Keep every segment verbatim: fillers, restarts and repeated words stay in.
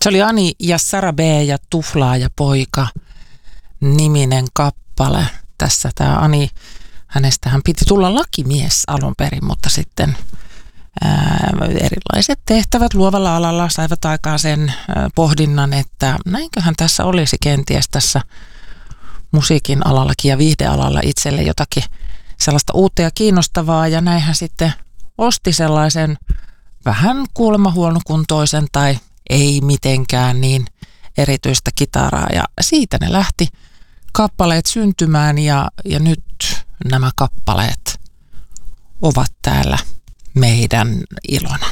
Se oli Ani ja Sara B. ja Tuflaaja poika niminen kappale. Tässä tämä Ani, hänestähän piti tulla lakimies alun perin, mutta sitten ää, erilaiset tehtävät luovalla alalla saivat aikaan sen ää, pohdinnan, että näinköhän tässä olisi kenties tässä musiikin alallakin ja viihdealalla itselle jotakin sellaista uutta ja kiinnostavaa, ja näinhän sitten osti sellaisen vähän kuulemma huonokuntoisen tai ei mitenkään niin erityistä kitaraa, ja siitä ne lähti kappaleet syntymään, ja, ja nyt nämä kappaleet ovat täällä meidän ilona.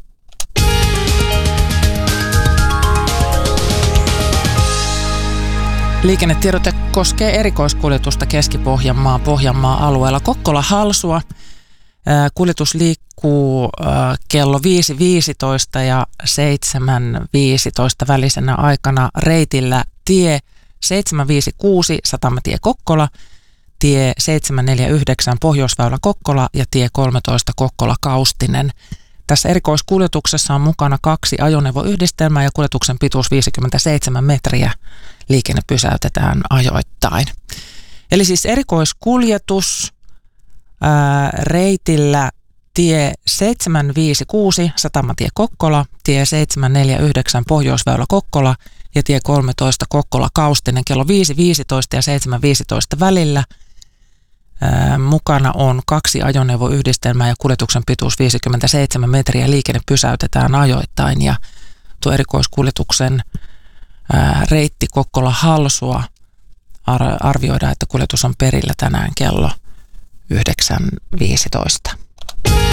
Liikennetiedote koskee erikoiskuljetusta Keski-Pohjanmaan Pohjanmaan alueella. Kokkola-Halsua. Kuljetus liikkuu kello viisi viisitoista ja seitsemän viisitoista välisenä aikana reitillä tie seitsemän viisi kuusi Satamatie Kokkola, tie seitsemän neljä yhdeksän Pohjoisväylä Kokkola ja tie kolmetoista Kokkola Kaustinen. Tässä erikoiskuljetuksessa on mukana kaksi ajoneuvoyhdistelmää ja kuljetuksen pituus viisikymmentäseitsemän metriä. Liikenne pysäytetään ajoittain. Eli siis erikoiskuljetus ää, reitillä tie seitsemän viisi kuusi Satamatie Kokkola, tie seitsemän neljä yhdeksän Pohjoisväylä Kokkola ja tie kolmetoista Kokkola Kaustinen kello viisi viisitoista ja seitsemän viisitoista välillä. Ää, mukana on kaksi ajoneuvoyhdistelmää ja kuljetuksen pituus viisikymmentäseitsemän metriä. Liikenne pysäytetään ajoittain, ja tuo erikoiskuljetuksen ää, reitti Kokkola-Halsua ar- arvioidaan, että kuljetus on perillä tänään kello yhdeksän viisitoista.